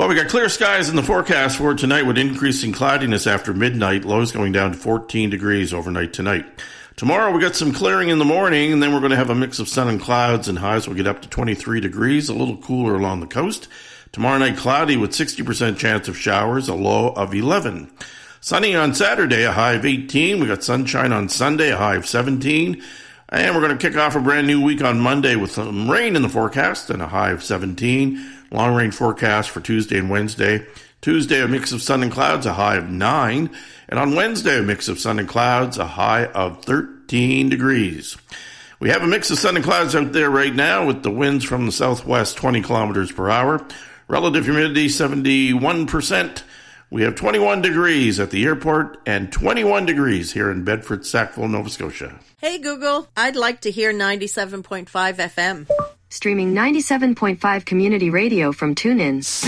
Well, we got clear skies in the forecast for tonight with increasing cloudiness after midnight. Lows going down to 14 degrees overnight tonight. Tomorrow we got some clearing in the morning, and then we're going to have a mix of sun and clouds, and highs will get up to 23 degrees, a little cooler along the coast. Tomorrow night cloudy with 60% chance of showers, a low of 11. Sunny on Saturday, a high of 18. We got sunshine on Sunday, a high of 17. And we're going to kick off a brand new week on Monday with some rain in the forecast and a high of 17. Long rain forecast for Tuesday and Wednesday. Tuesday, a mix of sun and clouds, a high of 9. And on Wednesday, a mix of sun and clouds, a high of 13 degrees. We have a mix of sun and clouds out there right now with the winds from the southwest 20 kilometers per hour. Relative humidity 71%. We have 21 degrees at the airport and 21 degrees here in Bedford, Sackville, Nova Scotia. Hey Google, I'd like to hear 97.5 FM. Streaming 97.5 community radio from TuneIn.